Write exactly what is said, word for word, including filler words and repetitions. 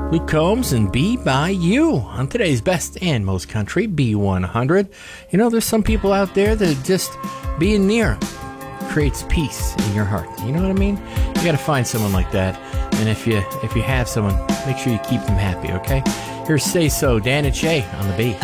Luke Combs and Be By You on today's Best and Most Country, B one hundred. You know, there's some people out there that just being near creates peace in your heart. You know what I mean? You got to find someone like that. And if you if you have someone, make sure you keep them happy, okay? Here's Say So, Dan and Shay on the B.